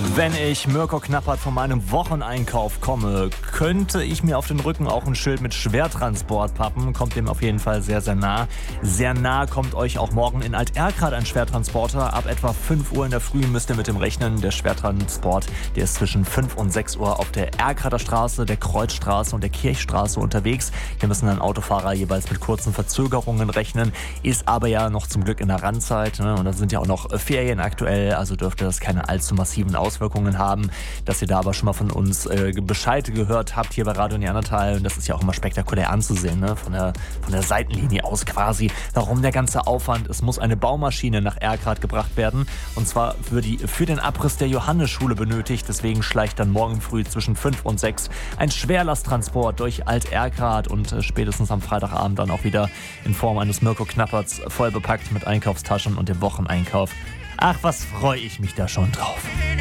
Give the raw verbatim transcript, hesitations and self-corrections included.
Wenn ich Mirko Knappert von meinem Wocheneinkauf komme, könnte ich mir auf den Rücken auch ein Schild mit Schwertransport pappen. Kommt dem auf jeden Fall sehr, sehr nah. Sehr nah kommt euch auch morgen in Alt-Erkrath ein Schwertransporter. Ab etwa fünf Uhr in der Früh müsst ihr mit dem rechnen. Der Schwertransport, der ist zwischen fünf und sechs Uhr auf der Erkrather Straße, der Kreuzstraße und der Kirchstraße unterwegs. Hier müssen dann Autofahrer jeweils mit kurzen Verzögerungen rechnen. Ist aber ja noch zum Glück in der Randzeit, ne? Und da sind ja auch noch Ferien aktuell, also dürfte das keine allzu massiven Auswirkungen haben. Dass ihr da aber schon mal von uns äh, Bescheid gehört habt hier bei Radio Neandertal. Und das ist ja auch immer spektakulär anzusehen, ne? Von der, von der Seitenlinie aus quasi. Warum der ganze Aufwand? Es muss eine Baumaschine nach Erkrath gebracht werden. Und zwar für, die, für den Abriss der Johannesschule benötigt. Deswegen schleicht dann morgen früh zwischen fünf und sechs ein Schwerlasttransport durch Alt-Erkrath und äh, spätestens am Freitagabend dann auch wieder in Form eines Mirko Knapperts voll bepackt mit Einkaufstaschen und dem Wocheneinkauf. Ach, was freue ich mich da schon drauf.